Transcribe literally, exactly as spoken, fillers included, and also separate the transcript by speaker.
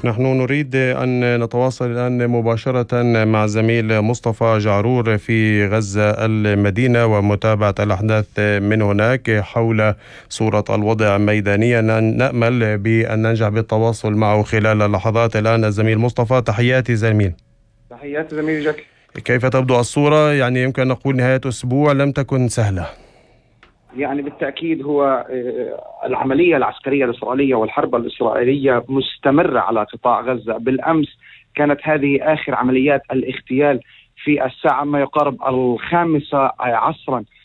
Speaker 1: نحن نريد أن نتواصل الآن مباشرة مع زميل مصطفى جعرور في غزة المدينة ومتابعة الأحداث من هناك حول صورة الوضع ميدانيا. نأمل بأن ننجح بالتواصل معه خلال اللحظات. الآن الزميل مصطفى، تحياتي زميل.
Speaker 2: تحياتي زميل جاك.
Speaker 1: كيف تبدو الصورة؟ يعني يمكن نقول نهاية أسبوع لم تكن سهلة.
Speaker 2: يعني بالتأكيد هو العملية العسكرية الإسرائيلية والحرب الإسرائيلية مستمرة على قطاع غزة. بالأمس كانت هذه آخر عمليات الاغتيال في الساعة ما يقارب الخامسة عصرا